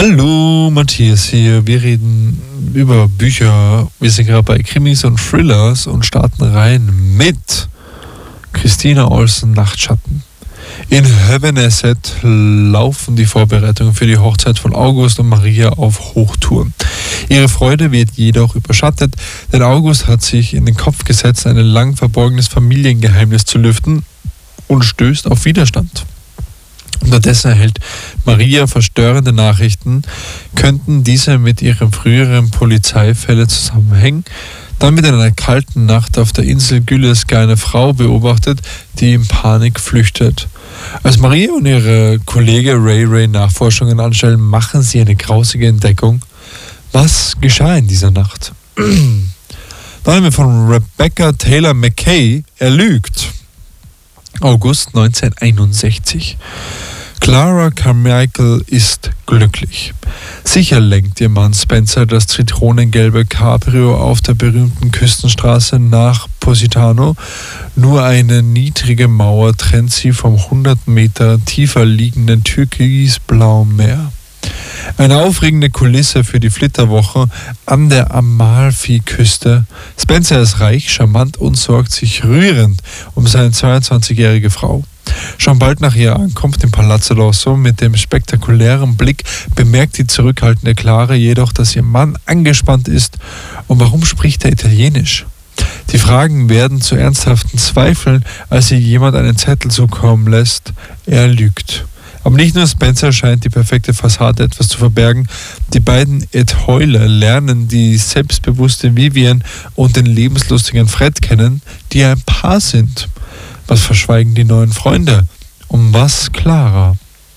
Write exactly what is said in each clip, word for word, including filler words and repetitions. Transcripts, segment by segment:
Hallo, Matthias hier. Wir reden über Bücher. Wir sind gerade bei Krimis und Thrillers und starten rein mit Christina Olsen, Nachtschatten. In Höveneset laufen die Vorbereitungen für die Hochzeit von August und Maria auf Hochtouren. Ihre Freude wird jedoch überschattet, denn August hat sich in den Kopf gesetzt, ein lang verborgenes Familiengeheimnis zu lüften und stößt auf Widerstand. Unterdessen erhält Maria verstörende Nachrichten, könnten diese mit ihren früheren Polizeifällen zusammenhängen. Dann wird in einer kalten Nacht auf der Insel Güleska eine Frau beobachtet, die in Panik flüchtet. Als Maria und ihre Kollege Ray Ray Nachforschungen anstellen, machen sie eine grausige Entdeckung. Was geschah in dieser Nacht? Dann haben wir von Rebecca Taylor McKay, Er lügt. August neunzehnhunderteinundsechzig. Clara Carmichael ist glücklich. Sicher lenkt ihr Mann Spencer das zitronengelbe Cabrio auf der berühmten Küstenstraße nach Positano. Nur eine niedrige Mauer trennt sie vom hundert Meter tiefer liegenden türkisblauen Meer. Eine aufregende Kulisse für die Flitterwoche an der Amalfi-Küste. Spencer ist reich, charmant und sorgt sich rührend um seine zweiundzwanzigjährige Frau. Schon bald nach ihrer Ankunft im Palazzo Rosso mit dem spektakulären Blick bemerkt die zurückhaltende Clara jedoch, dass ihr Mann angespannt ist. Und warum spricht er Italienisch? Die Fragen werden zu ernsthaften Zweifeln, als ihr jemand einen Zettel zukommen lässt. Er lügt. Aber nicht nur Spencer scheint die perfekte Fassade etwas zu verbergen. Die beiden Ed Heuler lernen die selbstbewusste Vivian und den lebenslustigen Fred kennen, die ein Paar sind. Was verschweigen die neuen Freunde? Um was Clara?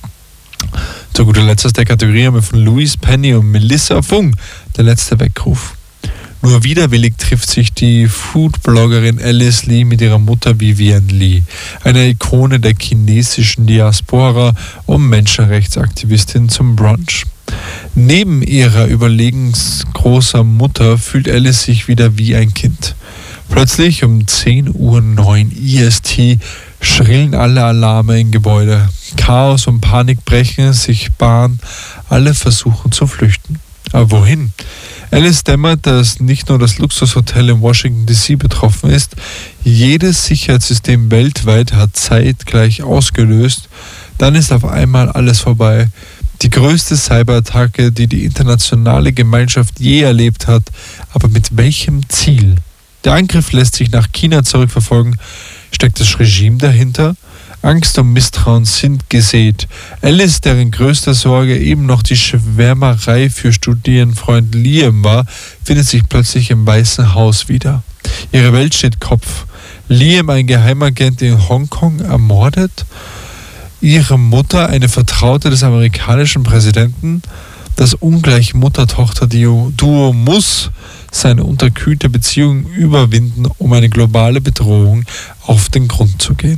Zu guter Letzt aus der Kategorie haben wir von Louise Penny und Melissa Fung, Der letzte Weckruf. Nur widerwillig trifft sich die Foodbloggerin Alice Lee mit ihrer Mutter Vivian Lee, einer Ikone der chinesischen Diaspora und Menschenrechtsaktivistin, zum Brunch. Neben ihrer überlegensgroßen Mutter fühlt Alice sich wieder wie ein Kind. Plötzlich um zehn Uhr neun I S T schrillen alle Alarme im Gebäude. Chaos und Panik brechen sich Bahn, alle versuchen zu flüchten. Aber wohin? Alice dämmert, dass nicht nur das Luxushotel in Washington D C betroffen ist, jedes Sicherheitssystem weltweit hat zeitgleich ausgelöst, dann ist auf einmal alles vorbei. Die größte Cyberattacke, die die internationale Gemeinschaft je erlebt hat, aber mit welchem Ziel? Der Angriff lässt sich nach China zurückverfolgen. Steckt das Regime dahinter? Angst und Misstrauen sind gesät. Alice, deren größte Sorge eben noch die Schwärmerei für Studienfreund Liam war, findet sich plötzlich im Weißen Haus wieder. Ihre Welt steht Kopf. Liam, ein Geheimagent in Hongkong, ermordet? Ihre Mutter, eine Vertraute des amerikanischen Präsidenten? Das ungleiche Mutter-Tochter-Duo muss seine unterkühlte Beziehung überwinden, um eine globale Bedrohung auf den Grund zu gehen.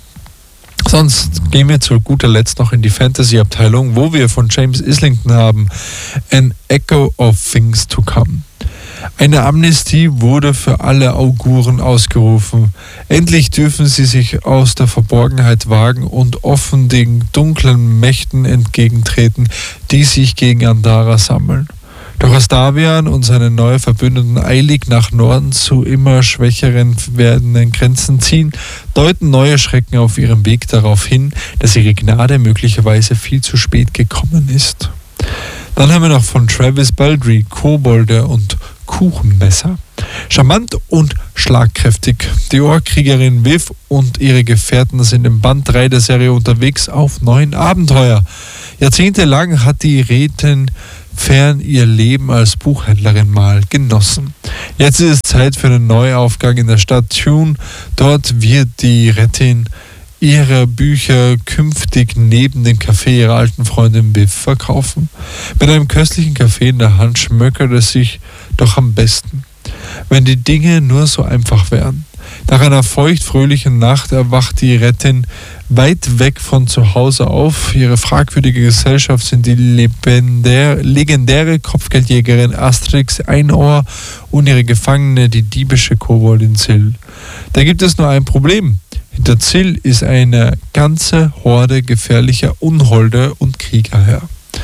Sonst gehen wir zu guter Letzt noch in die Fantasy-Abteilung, wo wir von James Islington haben An Echo of Things to Come. Eine Amnestie wurde für alle Auguren ausgerufen. Endlich dürfen sie sich aus der Verborgenheit wagen und offen den dunklen Mächten entgegentreten, die sich gegen Andara sammeln. Doch als Davian und seine neuen Verbündeten eilig nach Norden zu immer schwächeren werdenden Grenzen ziehen, deuten neue Schrecken auf ihrem Weg darauf hin, dass ihre Gnade möglicherweise viel zu spät gekommen ist. Dann haben wir noch von Travis Baldry, Kobolde und Kuchenmesser. Charmant und schlagkräftig. Die Ohrkriegerin Viv und ihre Gefährten sind im Band drei der Serie unterwegs auf neuen Abenteuer. Jahrzehntelang hat die Rätin fern ihr Leben als Buchhändlerin mal genossen. Jetzt ist es Zeit für einen Neuaufgang in der Stadt Thune. Dort wird die Rätin ihre Bücher künftig neben dem Café ihrer alten Freundin Viv verkaufen. Mit einem köstlichen Kaffee in der Hand schmökert es sich doch am besten, wenn die Dinge nur so einfach wären. Nach einer feuchtfröhlichen Nacht erwacht die Rätin weit weg von zu Hause auf. Ihre fragwürdige Gesellschaft sind die legendär, legendäre Kopfgeldjägerin Asterix Einohr und ihre Gefangene, die diebische Koboldin Zill. Da gibt es nur ein Problem. Hinter Zill ist eine ganze Horde gefährlicher Unholde und Krieger her.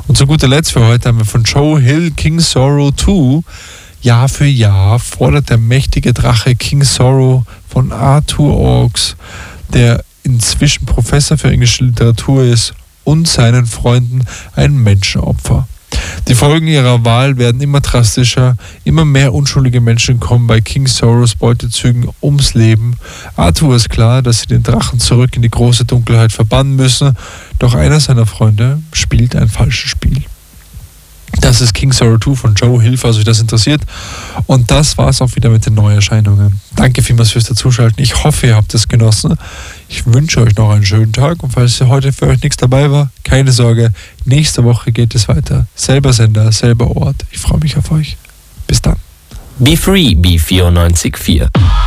Und zu guter Letzt für heute haben wir von Joe Hill King Sorrow zwei. Jahr für Jahr fordert der mächtige Drache King Sorrow von Arthur Orks, der inzwischen Professor für englische Literatur ist, und seinen Freunden ein Menschenopfer. Die Folgen ihrer Wahl werden immer drastischer, immer mehr unschuldige Menschen kommen bei King Sorrows Beutezügen ums Leben. Arthur ist klar, dass sie den Drachen zurück in die große Dunkelheit verbannen müssen, doch einer seiner Freunde spielt ein falsches Spiel. Das ist King Sorrow zwei von Joe Hill, falls euch das interessiert. Und das war's auch wieder mit den Neuerscheinungen. Danke vielmals fürs Dazuschalten. Ich hoffe, ihr habt es genossen. Ich wünsche euch noch einen schönen Tag. Und falls heute für euch nichts dabei war, keine Sorge. Nächste Woche geht es weiter. Selber Sender, selber Ort. Ich freue mich auf euch. Bis dann. Be Free, B vierundneunzig Komma vier.